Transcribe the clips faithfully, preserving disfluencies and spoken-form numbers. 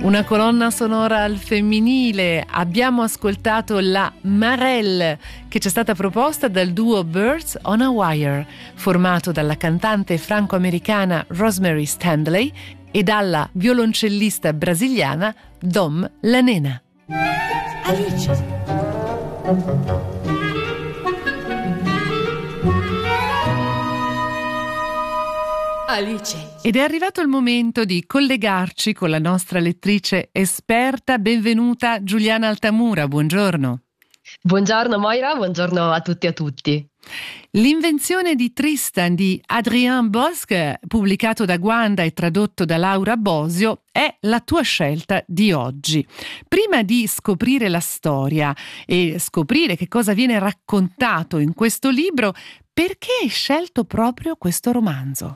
Una colonna sonora al femminile. Abbiamo ascoltato la Marelle, che ci è stata proposta dal duo Birds on a Wire, formato dalla cantante franco-americana Rosemary Stanley e dalla violoncellista brasiliana Dom La Nena. Alice. Alice. Ed è arrivato il momento di collegarci con la nostra lettrice esperta. Benvenuta Giuliana Altamura, buongiorno. Buongiorno Moira, buongiorno a tutti e a tutti. L'invenzione di Tristan di Adrien Bosc, pubblicato da Guanda e tradotto da Laura Bosio, è la tua scelta di oggi. Prima di scoprire la storia e scoprire che cosa viene raccontato in questo libro, perché hai scelto proprio questo romanzo?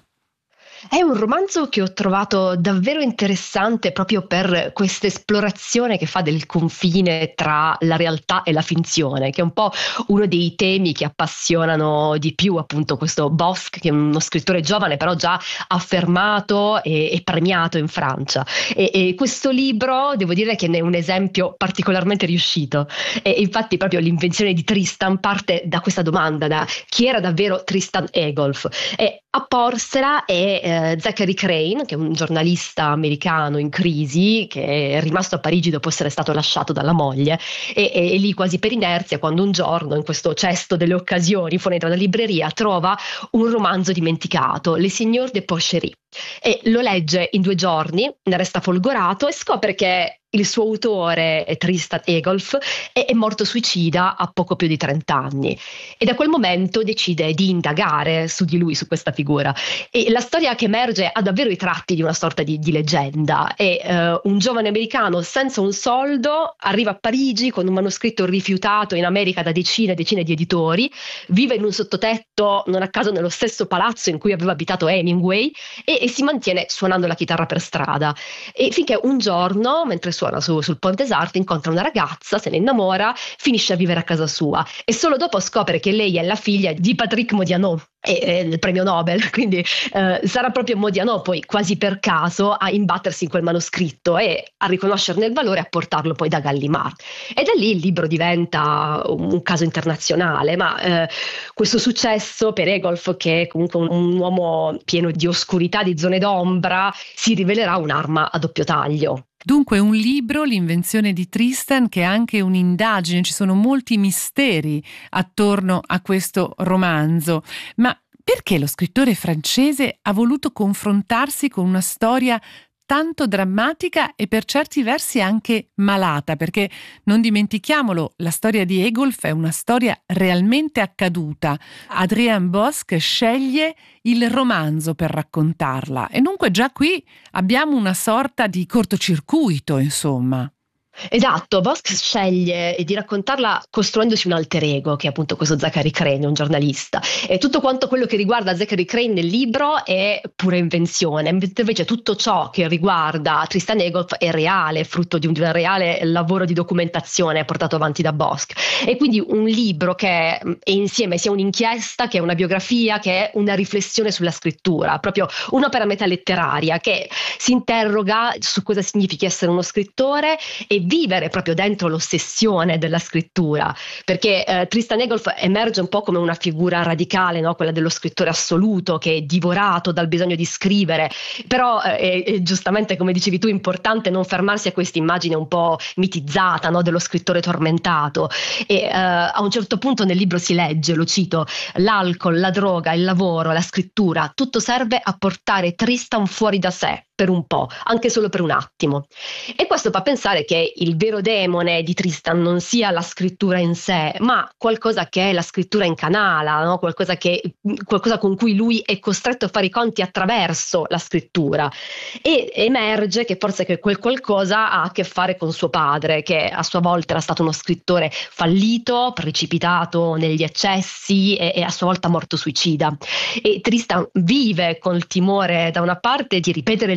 È un romanzo che ho trovato davvero interessante proprio per questa esplorazione che fa del confine tra la realtà e la finzione, che è un po' uno dei temi che appassionano di più appunto questo Bosc, che è uno scrittore giovane però già affermato e, e premiato in Francia. E, e questo libro devo dire che ne è un esempio particolarmente riuscito. E infatti proprio l'invenzione di Tristan parte da questa domanda, da chi era davvero Tristan Egolf, e a porsela è eh, Zachary Crane, che è un giornalista americano in crisi, che è rimasto a Parigi dopo essere stato lasciato dalla moglie, e, e, e lì quasi per inerzia, quando un giorno in questo cesto delle occasioni fuori dalla libreria trova un romanzo dimenticato, Les Seigneurs de Porcherie, e lo legge in due giorni, ne resta folgorato e scopre che il suo autore, Tristan Egolf, è, è morto suicida a poco più di trenta anni, e da quel momento decide di indagare su di lui, su questa figura. E la storia che emerge ha davvero i tratti di una sorta di, di leggenda. È uh, un giovane americano senza un soldo, arriva a Parigi con un manoscritto rifiutato in America da decine e decine di editori, vive in un sottotetto, non a caso nello stesso palazzo in cui aveva abitato Hemingway, e, e si mantiene suonando la chitarra per strada, e finché un giorno, mentre suona Su, sul Pont des Arts, incontra una ragazza, se ne innamora, finisce a vivere a casa sua e solo dopo scopre che lei è la figlia di Patrick Modiano, il premio Nobel, quindi eh, sarà proprio Modiano poi quasi per caso a imbattersi in quel manoscritto e a riconoscerne il valore e a portarlo poi da Gallimard, e da lì il libro diventa un, un caso internazionale. Ma eh, questo successo per Egolf, che è comunque un, un uomo pieno di oscurità, di zone d'ombra, si rivelerà un'arma a doppio taglio. Dunque un libro, l'invenzione di Tristan, che è anche un'indagine, ci sono molti misteri attorno a questo romanzo. Ma perché lo scrittore francese ha voluto confrontarsi con una storia tanto drammatica e per certi versi anche malata? Perché non dimentichiamolo, la storia di Egolf è una storia realmente accaduta. Adrien Bosc sceglie il romanzo per raccontarla e dunque già qui abbiamo una sorta di cortocircuito, insomma. Esatto, Bosc sceglie di raccontarla costruendosi un alter ego, che è appunto questo Zachary Crane, un giornalista, e tutto quanto quello che riguarda Zachary Crane nel libro è pura invenzione, invece tutto ciò che riguarda Tristan Egolf è reale, è frutto di un, di un reale lavoro di documentazione portato avanti da Bosc. E quindi un libro che è insieme sia un'inchiesta, che è una biografia, che è una riflessione sulla scrittura, proprio un'opera metaletteraria che si interroga su cosa significhi essere uno scrittore e vivere proprio dentro l'ossessione della scrittura, perché eh, Tristan Egolf emerge un po' come una figura radicale, no? Quella dello scrittore assoluto che è divorato dal bisogno di scrivere, però eh, è, giustamente, come dicevi tu, importante non fermarsi a questa immagine un po' mitizzata, no? Dello scrittore tormentato, e eh, a un certo punto nel libro si legge, lo cito: l'alcol, la droga, il lavoro, la scrittura, tutto serve a portare Tristan fuori da sé per un po', anche solo per un attimo. E questo fa pensare che il vero demone di Tristan non sia la scrittura in sé, ma qualcosa che è la scrittura incanala, no? qualcosa, che, qualcosa con cui lui è costretto a fare i conti attraverso la scrittura. E emerge che forse che quel qualcosa ha a che fare con suo padre, che a sua volta era stato uno scrittore fallito, precipitato negli eccessi e, e a sua volta morto suicida. E Tristan vive col timore da una parte di ripetere il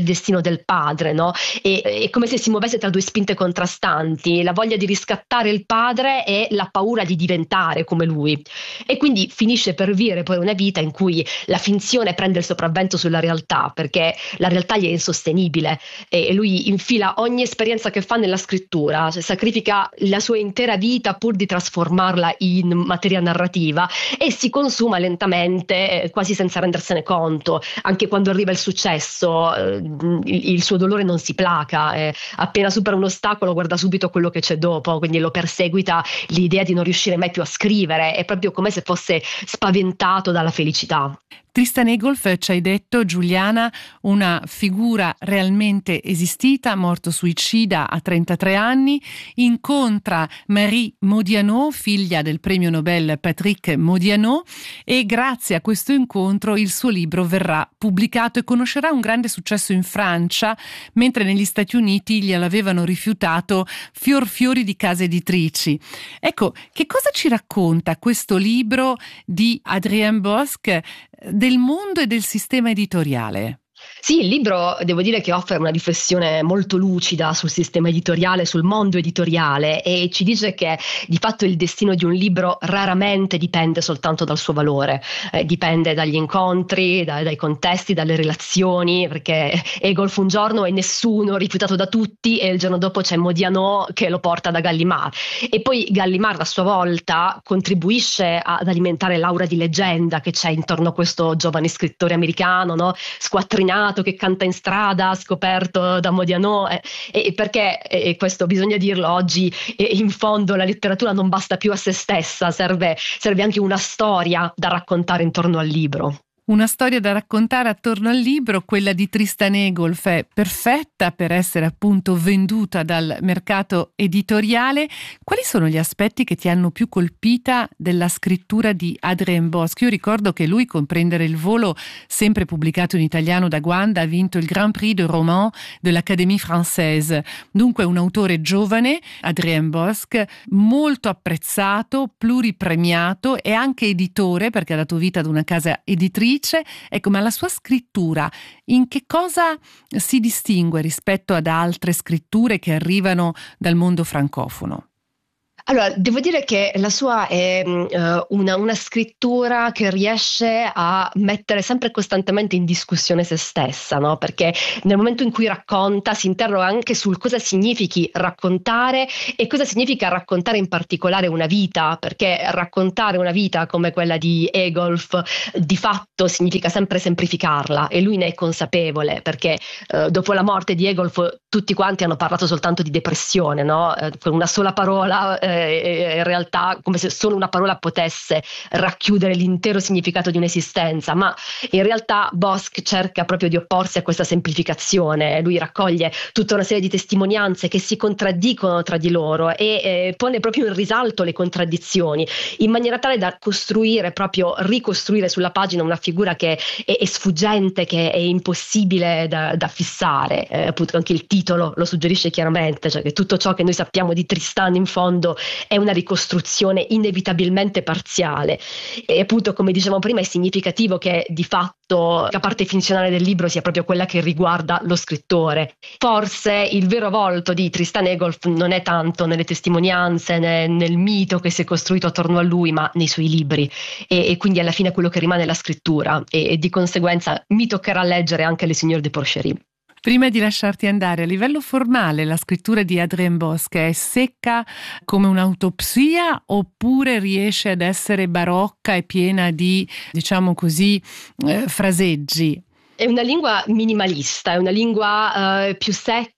destino del padre, no? E è come se si muovesse tra due spinte contrastanti, la voglia di riscattare il padre e la paura di diventare come lui. E quindi finisce per vivere poi una vita in cui la finzione prende il sopravvento sulla realtà, perché la realtà gli è insostenibile e lui infila ogni esperienza che fa nella scrittura, cioè sacrifica la sua intera vita pur di trasformarla in materia narrativa e si consuma lentamente, eh, quasi senza rendersene conto. Anche quando arriva il successo, eh, il, il suo dolore non si placa, eh, appena supera un ostacolo guarda subito quello che c'è dopo, quindi lo perseguita l'idea di non riuscire mai più a scrivere, è proprio come se fosse spaventato dalla felicità. Tristan Egolf, ci hai detto, Giuliana, una figura realmente esistita, morto suicida a trentatré anni, incontra Marie Modiano, figlia del premio Nobel Patrick Modiano, e grazie a questo incontro il suo libro verrà pubblicato e conoscerà un grande successo in Francia, mentre negli Stati Uniti gliel'avevano rifiutato fior fiori di case editrici. Ecco, che cosa ci racconta questo libro di Adrien Bosc del mondo e del sistema editoriale? Sì, il libro devo dire che offre una riflessione molto lucida sul sistema editoriale, sul mondo editoriale, e ci dice che di fatto il destino di un libro raramente dipende soltanto dal suo valore, eh, dipende dagli incontri, da, dai contesti, dalle relazioni, perché Egolf un giorno è nessuno, rifiutato da tutti, e il giorno dopo c'è Modiano che lo porta da Gallimard, e poi Gallimard a sua volta contribuisce ad alimentare l'aura di leggenda che c'è intorno a questo giovane scrittore americano, no? Squattrinato, che canta in strada, scoperto da Modiano, eh, e perché, e questo bisogna dirlo oggi, eh, in fondo la letteratura non basta più a se stessa, serve, serve anche una storia da raccontare intorno al libro. Una storia da raccontare attorno al libro, quella di Tristan Egolf, è perfetta per essere appunto venduta dal mercato editoriale. Quali sono gli aspetti che ti hanno più colpita della scrittura di Adrien Bosc? Io ricordo che lui, con Prendere il volo, sempre pubblicato in italiano da Guanda, ha vinto il Grand Prix de Roman dell'Académie Française. Dunque un autore giovane, Adrien Bosc, molto apprezzato, pluripremiato e anche editore, perché ha dato vita ad una casa editrice. Ecco, ma la sua scrittura in che cosa si distingue rispetto ad altre scritture che arrivano dal mondo francofono? Allora, devo dire che la sua è uh, una, una scrittura che riesce a mettere sempre costantemente in discussione se stessa, no? Perché nel momento in cui racconta si interroga anche sul cosa significhi raccontare e cosa significa raccontare in particolare una vita, perché raccontare una vita come quella di Egolf di fatto significa sempre semplificarla, e lui ne è consapevole, perché uh, dopo la morte di Egolf tutti quanti hanno parlato soltanto di depressione, no? Uh, con una sola parola uh, in realtà come se solo una parola potesse racchiudere l'intero significato di un'esistenza, ma in realtà Bosc cerca proprio di opporsi a questa semplificazione. Lui raccoglie tutta una serie di testimonianze che si contraddicono tra di loro e eh, pone proprio in risalto le contraddizioni, in maniera tale da costruire, proprio ricostruire sulla pagina una figura che è, è sfuggente, che è impossibile da, da fissare. Eh, appunto anche il titolo lo suggerisce chiaramente, cioè che tutto ciò che noi sappiamo di Tristan in fondo è una ricostruzione inevitabilmente parziale, e appunto, come dicevamo prima, è significativo che di fatto la parte finzionale del libro sia proprio quella che riguarda lo scrittore. Forse il vero volto di Tristan Egolf non è tanto nelle testimonianze, né nel mito che si è costruito attorno a lui, ma nei suoi libri, e, e quindi alla fine quello che rimane è la scrittura, e, e di conseguenza mi toccherà leggere anche Le Signore de Porcherie. Prima di lasciarti andare, a livello formale, la scrittura di Adrien Bosc è secca come un'autopsia oppure riesce ad essere barocca e piena di, diciamo così, eh, fraseggi? È una lingua minimalista, è una lingua eh, più secca,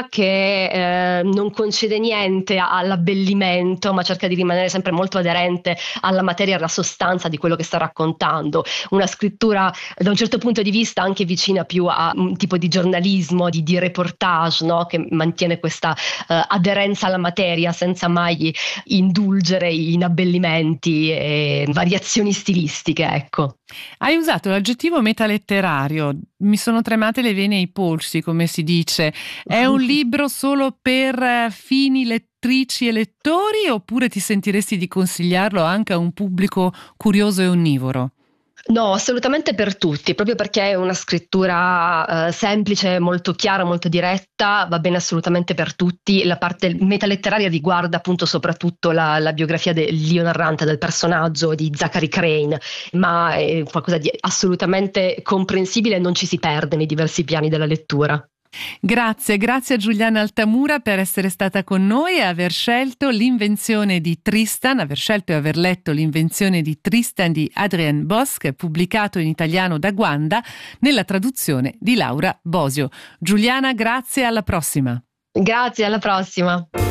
che eh, non concede niente all'abbellimento, ma cerca di rimanere sempre molto aderente alla materia e alla sostanza di quello che sta raccontando. Una scrittura da un certo punto di vista anche vicina più a un tipo di giornalismo, di, di reportage, no? Che mantiene questa eh, aderenza alla materia senza mai indulgere in abbellimenti e variazioni stilistiche, ecco. Hai usato l'aggettivo metaletterario, mi sono tremate le vene ai polsi, come si dice. È un libro solo per fini lettrici e lettori, oppure ti sentiresti di consigliarlo anche a un pubblico curioso e onnivoro? No, assolutamente per tutti, proprio perché è una scrittura eh, semplice, molto chiara, molto diretta, va bene assolutamente per tutti. La parte metaletteraria riguarda appunto soprattutto la, la biografia dell'io narrante, del personaggio di Zachary Crane, ma è qualcosa di assolutamente comprensibile e non ci si perde nei diversi piani della lettura. Grazie, grazie a Giuliana Altamura per essere stata con noi e aver scelto l'invenzione di Tristan, aver scelto e aver letto l'invenzione di Tristan di Adrian Bosch, pubblicato in italiano da Guanda nella traduzione di Laura Bosio. Giuliana, grazie, alla prossima. Grazie, alla prossima.